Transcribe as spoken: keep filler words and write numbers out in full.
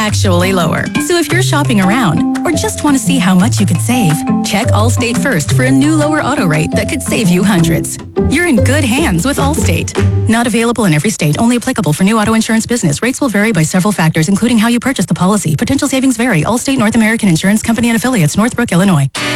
actually lower. So if you're shopping around or just want to see how much you could save, check Allstate first for a new lower auto rate that could save you hundreds. You're in good hands with Allstate. Not available in every state, only applicable for new auto insurance business. Rates will vary by several factors, including how you purchase the policy. Potential savings vary. Allstate North American Insurance Company and Affiliates, Northbrook, Illinois.